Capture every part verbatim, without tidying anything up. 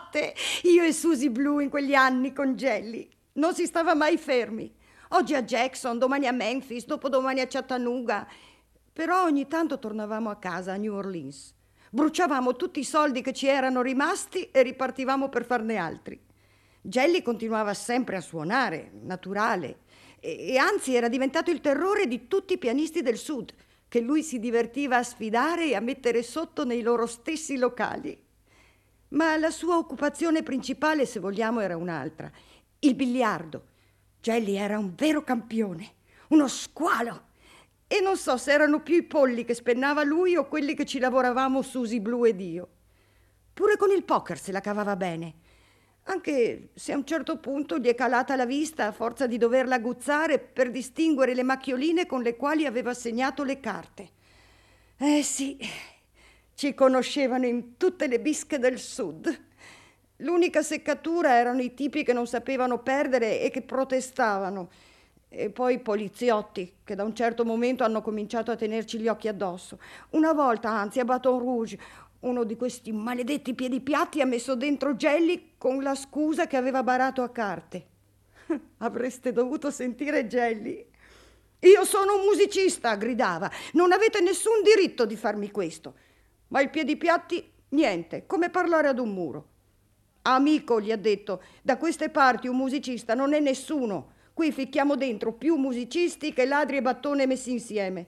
notte, io e Susie Blue in quegli anni con Jelly. Non si stava mai fermi. Oggi a Jackson, domani a Memphis, dopodomani a Chattanooga. Però ogni tanto tornavamo a casa, a New Orleans. Bruciavamo tutti i soldi che ci erano rimasti e ripartivamo per farne altri. Jelly continuava sempre a suonare, naturale, e, e anzi era diventato il terrore di tutti i pianisti del Sud, che lui si divertiva a sfidare e a mettere sotto nei loro stessi locali. Ma la sua occupazione principale, se vogliamo, era un'altra: il biliardo. Jelly era un vero campione, uno squalo. E non so se erano più i polli che spennava lui o quelli che ci lavoravamo Susie Blue ed io. Pure con il poker se la cavava bene, anche se a un certo punto gli è calata la vista a forza di doverla aguzzare per distinguere le macchioline con le quali aveva segnato le carte. Eh sì, ci conoscevano in tutte le bische del Sud. L'unica seccatura erano i tipi che non sapevano perdere e che protestavano, e poi i poliziotti che da un certo momento hanno cominciato a tenerci gli occhi addosso. Una volta, anzi, a Baton Rouge, uno di questi maledetti piedipiatti ha messo dentro Jelly con la scusa che aveva barato a carte. Avreste dovuto sentire Jelly. Io sono un musicista, gridava. Non avete nessun diritto di farmi questo. Ma il piedipiatti, niente, come parlare ad un muro. Amico, gli ha detto, da queste parti un musicista non è nessuno. Qui ficchiamo dentro più musicisti che ladri e battone messi insieme.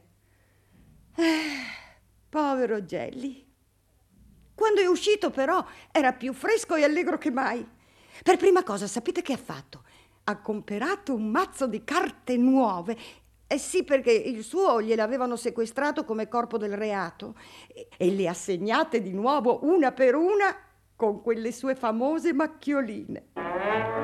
Eh, povero Jelly. Quando è uscito, però, era più fresco e allegro che mai. Per prima cosa, sapete che ha fatto? Ha comperato un mazzo di carte nuove. Eh sì, perché il suo gliel'avevano sequestrato come corpo del reato e, e le ha segnate di nuovo una per una con quelle sue famose macchioline.